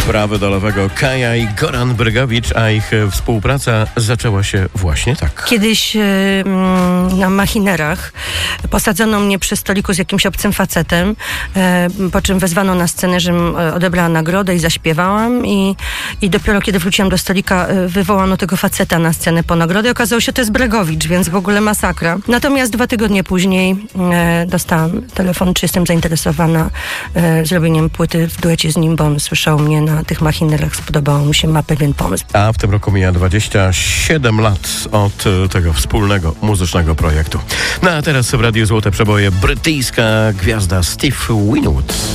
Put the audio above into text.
Prawy do lewego Kaja i Goran Brygowicz, a ich współpraca zaczęła się właśnie tak. Kiedyś na machinerach posadzono mnie przy stoliku z jakimś obcym facetem, po czym wezwano na scenę, żebym odebrała nagrodę i zaśpiewałam i dopiero kiedy wróciłam do stolika, wywołano tego faceta na scenę po nagrodę i okazało się, że to jest Brygowicz, więc w ogóle masakra. Natomiast 2 tygodnie później dostałam telefon, czy jestem zainteresowana zrobieniem płyty w duecie z nim, bo on słyszał mnie na tych machinerach, spodobało mu się, ma pewien pomysł. A w tym roku mija 27 lat od tego wspólnego muzycznego projektu. No a teraz w Radiu Złote Przeboje brytyjska gwiazda Steve Winwood.